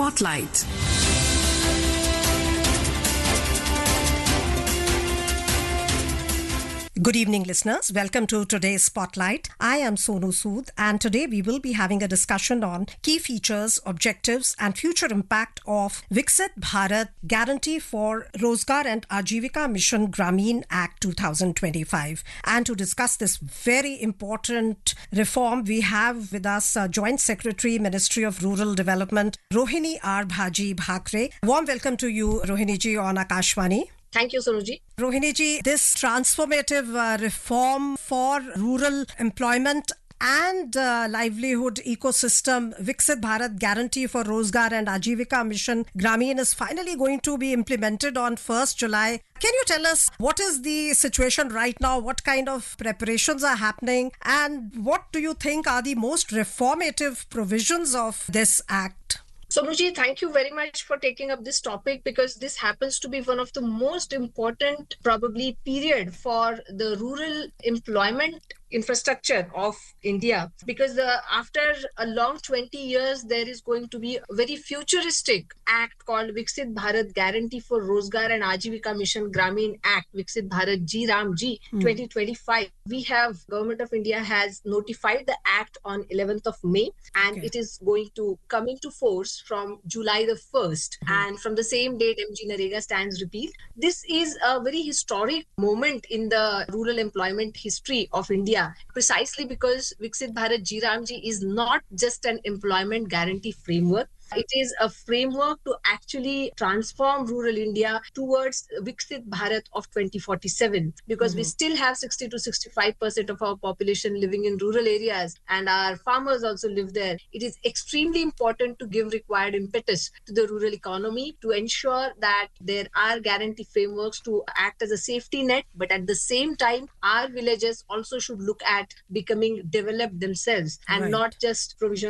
Spotlight. Good evening, listeners. Welcome to today's Spotlight. I am Sonu Sood, and today we will be having a discussion on key features, objectives, and future impact of Viksit Bharat Guarantee for Rozgar and Ajivika Mission Grameen Act 2025. And to discuss this very important reform, we have with us Joint Secretary, Ministry of Rural Development, Rohini R. Bhaji Bhakre. Warm welcome to you, Rohini ji, on Akashvani. Thank you, Sonuji. Rohini ji, this transformative reform for rural employment and livelihood ecosystem, Viksit Bharat Guarantee for Rozgar and Ajivika Mission Grameen, is finally going to be implemented on 1st July. Can you tell us what is the situation right now? What kind of preparations are happening? And what do you think are the most reformative provisions of this act? Sonuji, thank you very much for taking up this topic, because this happens to be one of the most important, probably, period for the rural employment infrastructure of India, because after a long 20 years, there is going to be a very futuristic act called Viksit Bharat Guarantee for Rozgar and Ajivika Mission Grameen Act, Viksit Bharat GRAM-G 2025. We have, Government of India has notified the act on 11th of May, and it is going to come into force from July the 1st. And from the same date, MG Narega stands repealed. This is a very historic moment in the rural employment history of India, precisely because Viksit Bharat GRAM-G is not just an employment guarantee framework. It is a framework to actually transform rural India towards Viksit Bharat of 2047, because we still have 60 to 65% of our population living in rural areas, and our farmers also live there. It is extremely important to give required impetus to the rural economy to ensure that there are guarantee frameworks to act as a safety net, but at the same time, our villages also should look at becoming developed themselves and not just provision